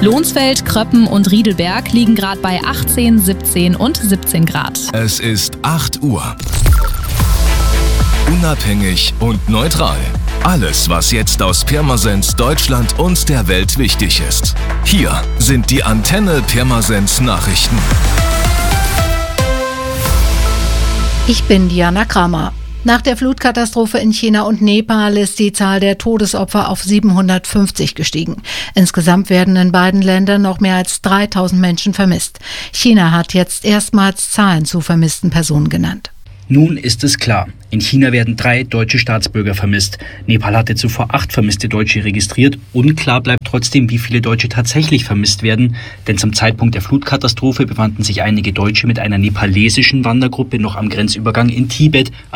Lohnsfeld, Kröppen und Riedelberg liegen gerade bei 18, 17 und 17 Grad. Es ist 8 Uhr. Unabhängig und neutral. Alles, was jetzt aus Pirmasens, Deutschland und der Welt wichtig ist. Hier sind die Antenne Pirmasens Nachrichten. Ich bin Diana Kramer. Nach der Flutkatastrophe in China und Nepal ist die Zahl der Todesopfer auf 750 gestiegen. Insgesamt werden in beiden Ländern noch mehr als 3000 Menschen vermisst. China hat jetzt erstmals Zahlen zu vermissten Personen genannt. Nun ist es klar, in China werden 3 deutsche Staatsbürger vermisst. Nepal hatte zuvor 8 vermisste Deutsche registriert. Unklar bleibt trotzdem, wie viele Deutsche tatsächlich vermisst werden, denn zum Zeitpunkt der Flutkatastrophe befanden sich einige Deutsche mit einer nepalesischen Wandergruppe noch am Grenzübergang in Tibet.